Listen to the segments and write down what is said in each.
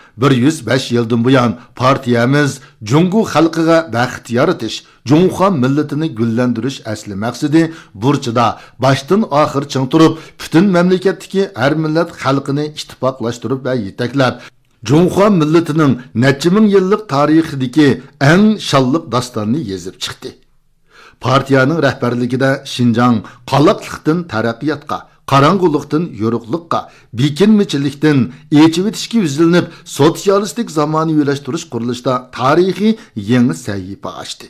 105 yıldan buyan partiyamiz Jungu xalqiga baxt yaratish, Junxo millatini gullantirish asli maqsadi burchida başdan oxir ching turib, butun mamlakatdagi har millat xalqini ittifoqlashtirib va yetaklab, Junxo millatining necha ming yillik tarixidagi eng shonliq dostonni yezib chiqdi. Partiyaning rahbarligida Xinjiang qaloqlikdan taraqqiyotga, qarang'ulikdan yo'riqlikqa, bekinmichilikdan echivitishga yuzlanib, sotsialistik zamonaviylashtirish qurilishida tarixiy yangi sahifa ochdi.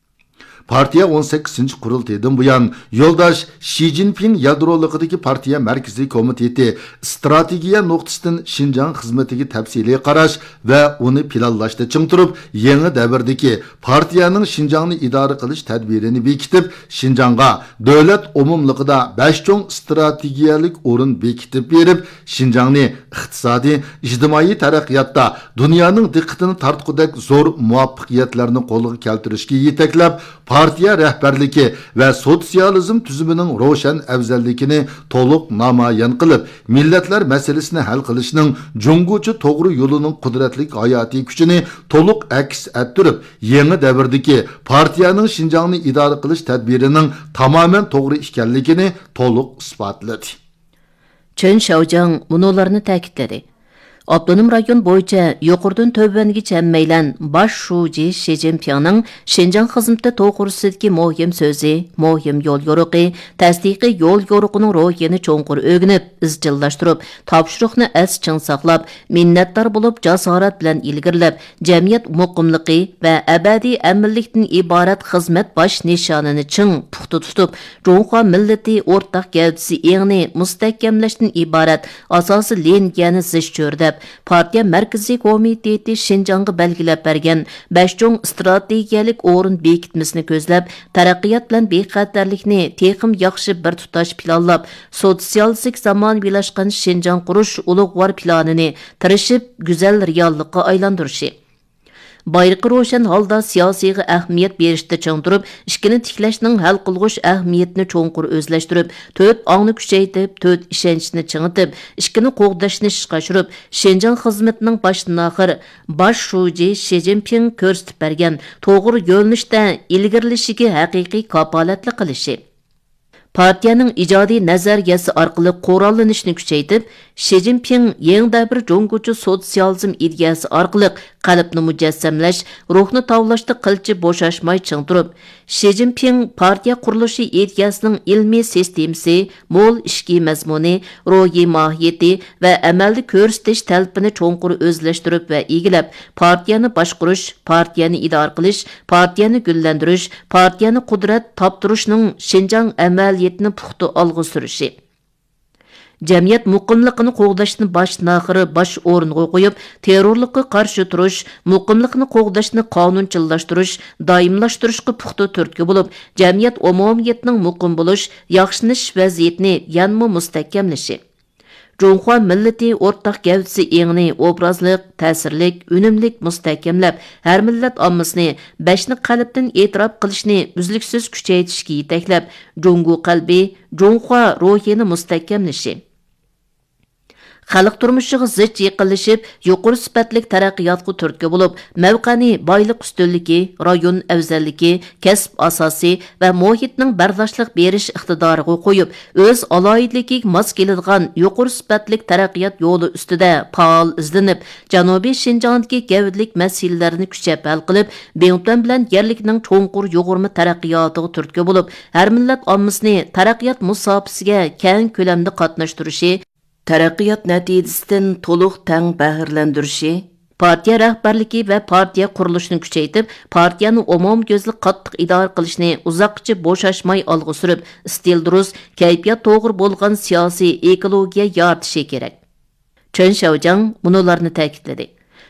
Partiya 18. qurultaydan buyan yoldaş Xi Jinping yadroligidagi partiya markaziy komiteti strategiya nuqtasidan Xinjiang xizmatiga tafsiliy qarash va uni planlashda ching turib, yangi davrdagi partiyaning Xinjiangni idora qilish tadbirini bekitib, Xinjiangga davlat umumligida 5 cho'ng strategiyalik o'rin bekitib berib, Xinjiangni iqtisodiy, ijtimoiy taraqqiyotda dunyoning diqqatini tortqudek zo'r muvaffaqiyatlarni qo'lga keltirishga yetaklab, partiya rahbarligi va sotsializm tuzumining ro'shan afzalligini to'liq namoyon qilib, millatlar masalasini hal qilishning junguchi to'g'ri yo'lining qudratli hayotiy kuchini to'liq aks ettirib, yangi davrdagi partiyaning Xinjiangni idora qilish tadbirining tamoman to'g'ri ekanligini to'liq isbotladi. Chen Xiaojiang bularni ta'kidladi. Abdunum rayon bo'yicha yuqoridan tövbəngicha hammaylan bosh shuji Xi Jinpingning Xinjiang xizmati to'g'risidagi muhim so'zi, muhim yo'l yo'riqi, tasdiqi yo'l yo'riqining ro'yini cho'nqur o'rganib, izchillashtirib, topshiriqni as ching saqlab, minnatdor bo'lib, jasorat bilan ilgirlab, jamiyat muqimligi va abadiy aminlikdan iborat xizmat bosh nishonini ching puxta tutib, Junxo millati o'rtaq gavdasi engni mustahkamlashdan iborat asosi lengani zish cho'rdab, partiya markaziy komiteti Xinjiangga belgilab bergan 5 cho'ng strategiyalik o'rin bekitmasini ko'zlab, taraqqiyot bilan bexatarlikni texim yaxshi bir tutash planlab, sotsialistik zamonaviylashgan Xinjiang qurish ulug'vor planini tirishib, go'zal reallikqa aylantirishi. Bayraqi ro'shan holda siyosiga ahamiyat berishda ching turib, ishkini tiklashning hal qilg'ish ahamiyatini cho'nqur o'zlashtirib, to'rt ongni kuchaytirib, to'rt ishonchni chingitib, ishkini qo'g'dashni ishqashirib, Xinjiang xizmatining boshdan oxir bosh shuji Xi Jinping ko'rsatib bergan to'g'ri yo'nalishda ilgirlishiga haqiqiy kapolatli qilishi. Partiyaning ijodiy nazariyasi orqali qo'rollanishni kuchaytirib, Xi Jinping yangi bir junguchi sotsializm ideyasi orqali qalbni mujassamlash, ruhni tavlashda qilchi bo'shashmay ching turib, Xi Jinping partiya qurilishi ideyasining ilmiy sistemasi, mo'l ishki mazmuni, ruhiy mohiyati va amalda ko'rsatish talabini cho'nqur o'zlashtirib va egilab, partiyani boshqarish, partiyani idora qilish, partiyani gullantirish, partiyani qudrat toptirishning Xinjiang amaliyatini puxta olg'a surishi. Jamiyat muqimliqini qo'g'dashni boshdan oxiri bosh o'ringa qo'yib, terrorlikqa qarshi turish, muqimliqni qo'g'dashni qonunchilashtirish, doimlashtirishga puxta turtki bo'lib, jamiyat umumiyatining muqim bo'lish, yaxshilanish vaziyatini yanma mustahkamlashi. Junxo millati o'rtaq gavdasi engni obrazliq, ta'sirlik, unumlik mustahkamlab, har millat ommasini bashni qalbdan e'tirof qilishni uzluksiz kuchaytirishga yetaklab, Jungu qalbi, Junxo ruhini mustahkamlashi. Xalq turmushiga zich yiqilishib, yuqori sifatli taraqqiyotga turtki bo'lib, mavqani boylik ustunligi, rayon afzalligi, kasb asosi va muhitning bardoshlik berish iqtidoriga qo'yib, o'z aloyidligiga mos keladigan yuqori sifatli taraqqiyot yo'li ustida faol izlanib, Janubiy Xinjiangdagi gavdlik masalalarni kuchab hal qilib, Beytuan bilan yerlikning cho'nqur yo'g'irma taraqqiyotiga turtki bo'lib, har millat ommasini taraqqiyot musofasiga keng ko'lamda qatnashtirishi, taraqqiyot natijasidan to'liq tang bahirlendirishi, partiya rahbarligi va partiya qurilishini kuchaytirib, partiyani umumko'zlik qattiq idora qilishni uzoqcha bo'shashmay olg'a surib, stil durust, kayfiyat to'g'ri bo'lgan siyosiy ekologiya yaratishi kerak. Chen Xiaojiang bularni ta'kidladi.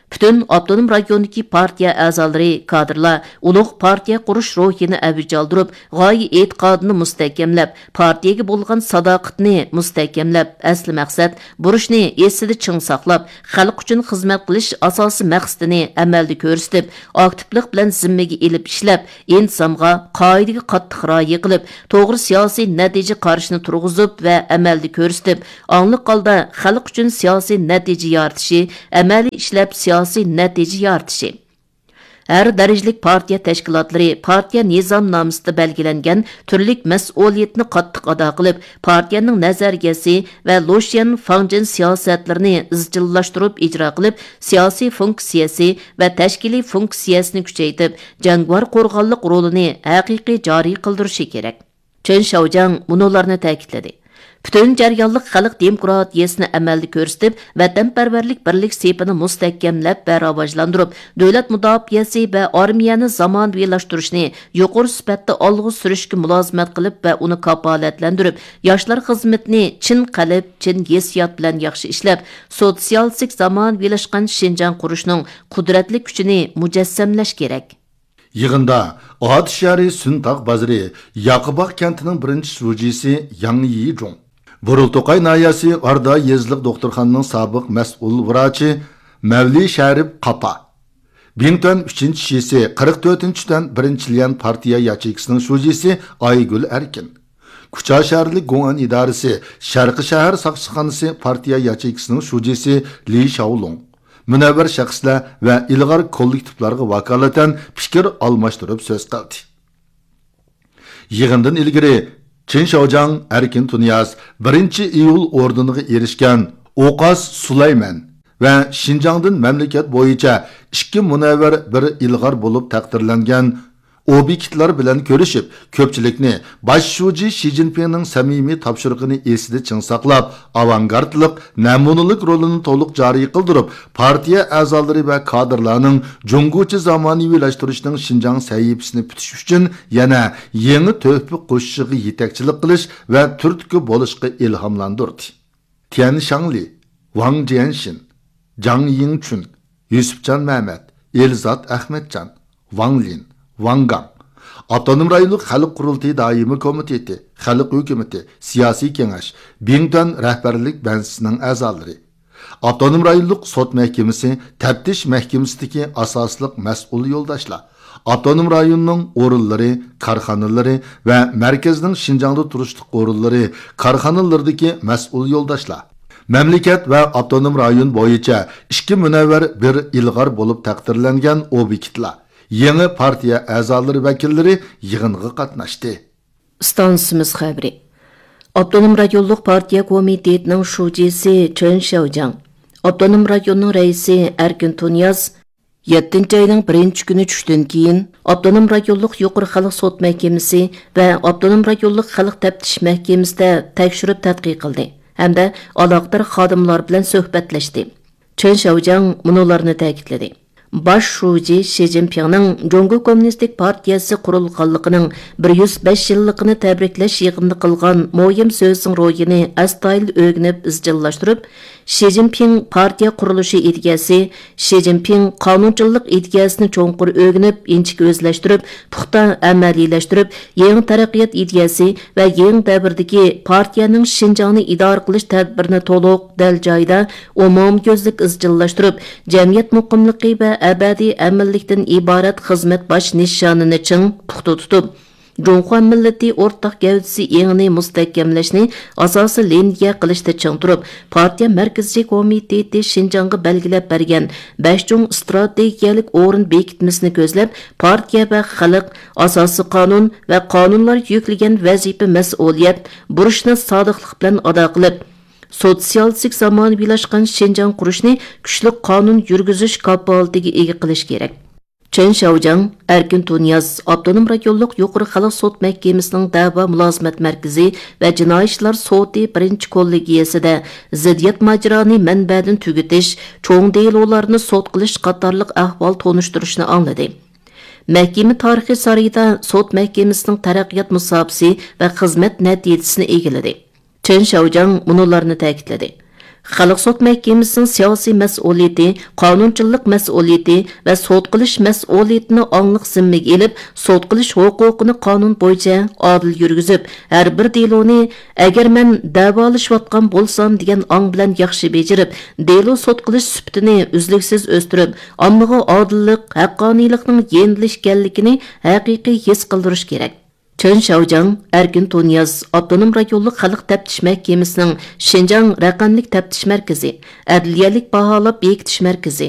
Bütün Abdunum rayonundaki partiya a'zolari, kadrlar ulug' partiya qurish ruhini avj oldirib, g'oya e'tiqodini mustahkamlab, partiyaga bo'lgan sadoqatni mustahkamlab, asli maqsad burishni esida ching saqlab, xalq uchun xizmat qilish asosiy maqsadini amalda ko'rsatib, aktivlik bilan zimmaga ilib ishlab, insonga qoidaga qattiq rioya qilib, to'g'ri siyosiy natija qarashini turg'izib va amalda ko'rsatib, ongli holda xalq uchun siyosiy natija yaratishi, amaliy ishlab siyosiy natija yaratishi. Her darajalik partiya tashkilotlari partiya nizomnomasida belgilangan turlik mas'uliyatni qattiq ado qilib, partiyaning nazariyasi va Lushan Fangjin siyosatlarini izchillashtirib ijro qilib, siyosiy funksiyasi va tashkiliy funksiyasini kuchaytirib, jangovar qo'rg'onlik rolini haqiqiy joriy qildirishi kerak. Chen Shaojang bularni ta'kidladi. Bütün jarayonlik xalq demokratiyasini amalda ko'rsatib, vatanparvarlik birlik sepini mustahkamlab va rivojlantirib, davlat mudofaasi va armiyani zamonaviylashtirish, yuqori sifatda olg'a surishga mulozimat qilib va uni kafolatlantirib, yoshlar xizmatini chin qalb, chin hissiyot bilan yaxshi ishlab, sotsialistik zamonaviylashgan Xinjiang qurishning qudratli kuchini mujassamlash kerak. Yığında Ahad şəhəri Süntaq bazarı Yaqubaq kentinin birinci şujisi Yang Yizhong. Burultoqay nayasi Arda Yezliq doktorxanının sabiq məsul vraçı Mavli Şərif Qapa. Bington 3-cü şişisi 44-dən 1-ci partiya yaçıqsının şujisi Aygül Erkin. Kucha şəhərlik Gongan idarəsi Şərqi şəhər saqçıxanısı partiya yaçıqsının şujisi Li Shaolong. Münəvvər şəxslər və ilğar kollektivlarga vakalatan fikir almashtırıb söz qildi. Yığından ilgiri Chen Shaojang Erkin Tunyaz 1 iyul ordeniga erishgan Oqas Sulayman və Xinjiangdan məmləkət boyunca 2 münəvvər bir ilğar bo'lib taqdirlangan obyektlar bilan ko'rishib, ko'pchilikni bosh shuji Xi Jinpingning samimiy topshiriqini esida ching saqlab, avangardlik, namunalik rolini to'liq joriy qildirib, partiya a'zolari va kadrlarning junguchi zamonaviylashtirishning Xinjiang sahifasini bitish uchun yana yangi to'hfa qo'shishiga yetakchilik qilish va turtki bo'lishga ilhomlantirdi. Tian Shangli, Wang Jianshin, Zhang Yingchun, Yusufjan Mehmet, Elzat Ahmedjan, Wang Lin, Wang Gang, Abdunum rayonluq xalq qurultayı daimi komiteti, xalq hükümeti, siyasi kengash, Bington rahbarlik bansisining a'zolari, Abdunum rayonluq sot mahkamasi, taftish mahkamasidagi asosliq mas'ul yo'ldoshlar, Abdunum rayonining o'rinlari, korxonalari va markazning Xinjiangda turishlik o'rinlari, korxonalardagi mas'ul yo'ldoshlar. Mamlakat va Abdunum rayon bo'yicha 2 münəvvər bir ilg'or bo'lib taqdirlangan obyektlar. Yeni partiya a'zolari vakillari yig'inga qatnashdi. Stansimiz xabari. Abdunum rayonluq partiya komitetining shujisi Chen Shaojang, Abdunum rayonining raisi Erkin Tunyaz 7-ayning 1-kuni tushdan keyin Abdunum rayonluq yuqori xalq sot mahkamasi va Abdunum rayonluq xalq taftish mahkamasida tekshirib tadqiq qildi hamda aloqador xodimlar bilan suhbatlashdi. Chen Shaojang bularni ta'kidladi. Baş şuji Xi Jinpingning Jongo Kommunistik partiyasi qurilganligining 105 yilligini tabriklash yig'inida qilgan muhim so'zning ro'yini astoydil o'rganib izchillashtirib, Xi Jinping partiya qurilishi ideyasi, Xi Jinping qonunchilik ideyasini cho'nqur o'rganib, inchik o'zlashtirib, puxta amaliylashtirib, yangi taraqqiyot ideyasi va yangi davrdagi partiyaning Xinjiangni idora qilish tadbirini to'liq dal joyda umumko'zlik izchillashtirib, jamiyat muqimligi va abadiy amallikdan iborat xizmat bosh nishonini ching puxta tutib, Jonghua millati o'rtaq gavdasi engini mustahkamlashni asosiy liniya qilishda ching turib, partiya markaziy komiteti Xinjiangga belgilab bergan 5 chung strategiyalik o'rin bekitmasini ko'zlab, partiya va xalq asosiy qonun va qonunlar yuklagan vazifa mas'uliyat burishni sodiqlik bilan ado qilib, sotsialistik zamonaviylashgan Xinjiang qurishni kuchli qonun yurgizish kapolatiga ega qilish kerak. Chen Shaojang, Erkin Tunyaz, Abdunum rayonluq yuqori xalq sot mahkamasining da'vo mulozimat markazi va jinoiy ishlar soti 1-kollegiyasida ziddiyat majroni manbadan tugutish, cho'ng delolarni sot qilish qatorliq ahvol tonishtirishni angladi. Mahkama tarixiy sarayida sot mahkamasining taraqqiyot musobaqasi va xizmat natijasini egiladi. Chen Shaojang bularni ta'kidladi. Xalq sot məhkəməsinin siyasi məsuliyyəti, qanunçılıq məsuliyyəti və sot qilish məsuliyyətini anlıq zimməyə elib, sot qilish hüquqini qanun boyunca adil yürgüzüb, hər bir deloni əgər mən davalışıyotqan bolsam degan ang bilan yaxşı becirib, delo sot qilish sübtini üzlüksüz östürüb, ammağa adillik, haqqaniylikning yenilishganligini haqiqiy his qildirish kerak. Чөн Шаужан, Erkin Tunyaz, Abdunum rayonluq xalq təftiş məhkəməsinin Şinjan rəqəmlik təftiş mərkəzi, ədliyyəlik bahalab bekitiş mərkəzi,